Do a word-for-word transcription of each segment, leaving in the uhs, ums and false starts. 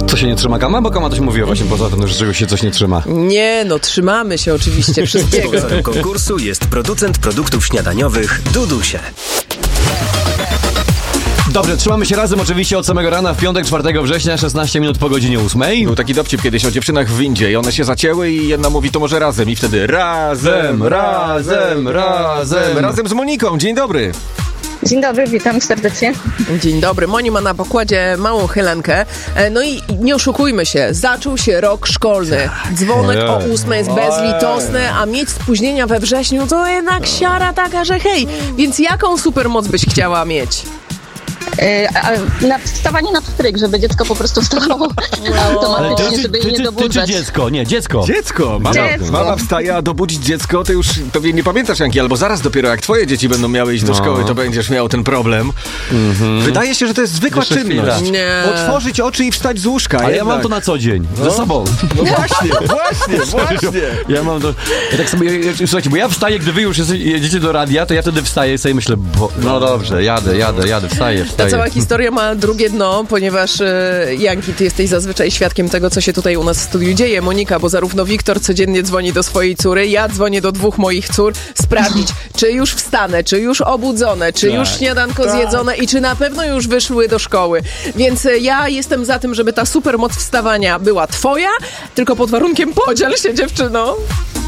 Co się nie trzyma Kama? Bo Kama coś mówiła właśnie poza tym, że czegoś się coś nie trzyma. Nie, no trzymamy się oczywiście wszystkiego. Sponsorem konkursu jest producent produktów śniadaniowych Dudusie. Dobrze, trzymamy się razem oczywiście od samego rana w piątek, czwartego września, szesnaście minut po godzinie ósmej. Był taki dowcip kiedyś o dziewczynach w windzie i one się zacięły i jedna mówi, to może razem. I wtedy razem, razem, razem, razem z Moniką. Dzień dobry. Dzień dobry, witam serdecznie. Dzień dobry. Moni ma na pokładzie małą Helenkę. E, No i nie oszukujmy się, zaczął się rok szkolny. Dzwonek o ósmej jest bezlitosny, a mieć spóźnienia we wrześniu to jednak siara taka, że hej. Więc jaką supermoc byś chciała mieć? E, a, na wstawanie na pstryk, żeby dziecko po prostu wstawało automatycznie, żeby jej nie ty, ty, ty czy dobudzać. dziecko? Nie, dziecko. Dziecko. Mama, Dziecko. mama wstaje, a dobudzić dziecko, to już pewnie nie pamiętasz, Janki, albo zaraz dopiero jak twoje dzieci będą miały iść do No. szkoły, to będziesz miał ten problem. Mm-hmm. Wydaje się, że to jest zwykła Jeszcze czynność. chwila. Nie. Otworzyć oczy i wstać z łóżka. Ale ja jednak. mam to na co dzień, ze sobą. No właśnie, właśnie, właśnie. Ja mam to... Ja tak sobie... ja- Słuchajcie, bo ja wstaję, gdy wy już jesteś- jedziecie do radia, to ja wtedy wstaję i sobie myślę, bo, no dobrze, jadę, jadę, jadę, wstaję, Ta wstaję. cała historia ma drugie dno, ponieważ e, Janki, ty jesteś zazwyczaj świadkiem tego, co się tutaj u nas w studiu dzieje. Monika, bo zarówno Wiktor codziennie dzwoni do swojej córy, ja dzwonię do dwóch moich cór, sprawdzić, czy już wstanę, czy już obudzone, czy już śniadanko zjedzone i czy na pewno już wyszły do szkoły. Więc e, ja jestem za tym, żeby ta supermoc wstawania była twoja, tylko pod warunkiem podziel się, dziewczyno.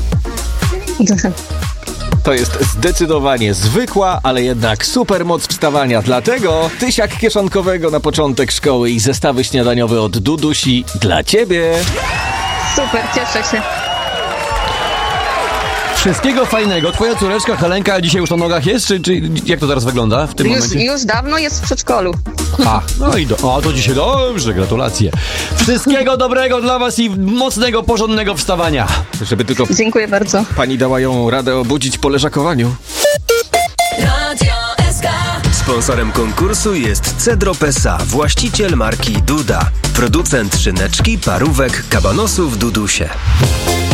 To jest zdecydowanie zwykła, ale jednak super moc wstawania. Dlatego tysiak kieszonkowego na początek szkoły i zestawy śniadaniowe od Dudusi dla ciebie. Super, cieszę się. Wszystkiego fajnego. Twoja córeczka Helenka dzisiaj już na nogach jest, czy, czy jak to teraz wygląda w tym Już, momencie? już dawno jest w przedszkolu. A, no i do, o, to dzisiaj dobrze, gratulacje. Wszystkiego dobrego dla was i mocnego, porządnego wstawania. Żeby tylko Dziękuję bardzo. pani dała ją radę obudzić po leżakowaniu. Sponsorem konkursu jest Cedrop S A, właściciel marki Duda. Producent szyneczki, parówek, kabanosów Dudusie.